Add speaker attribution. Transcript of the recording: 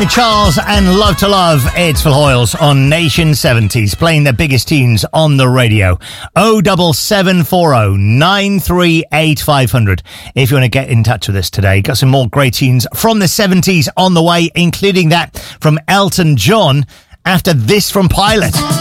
Speaker 1: King Charles and Love to Love. It's Phil Hoyles on Nation 70s, playing the biggest tunes on the radio. 07740 938 500 if you want to get in touch with us today. Got some more great tunes from the 70s on the way, including that from Elton John after this from Pilot.